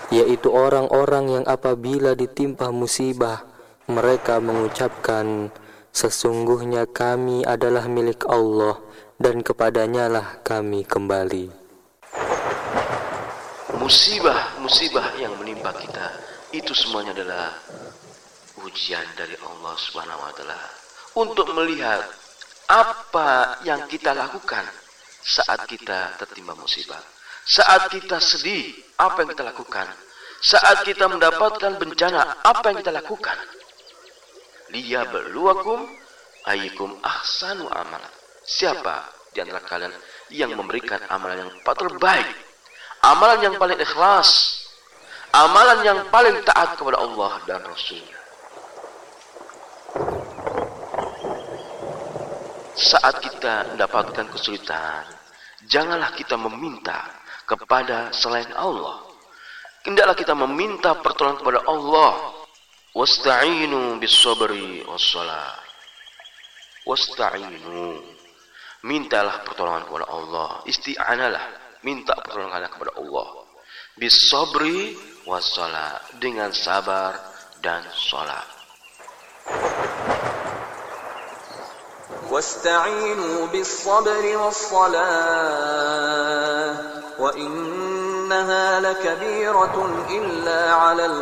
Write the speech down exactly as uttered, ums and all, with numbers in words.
yaitu orang-orang yang apabila ditimpa musibah mereka mengucapkan, sesungguhnya kami adalah milik Allah dan kepadanya lah kami kembali. Musibah-musibah yang menimpa kita itu semuanya adalah ujian dari Allah Subhanahu wa taala untuk melihat apa yang kita lakukan saat kita tertimpa musibah. Saat kita sedih, apa yang kita lakukan? Saat kita mendapatkan bencana, apa yang kita lakukan? Liyabluwakum ayyukum ahsanu amala. Siapa di antara kalian yang memberikan amalan yang terbaik, amalan yang paling ikhlas, amalan yang paling taat kepada Allah dan Rasul-Nya. Saat kita mendapatkan kesulitan, janganlah kita meminta kepada selain Allah. Hendaklah kita meminta pertolongan kepada Allah. Wasta'inu bis-sabri was-shalah. Wasta'inu. Mintalah pertolongan kepada Allah. Isti'analah, minta pertolongan kepada Allah. Bis-sabri was-shalah, dengan sabar dan salat. واستعينوا بالصبر والصلاة وإنها لكبيرة إلا على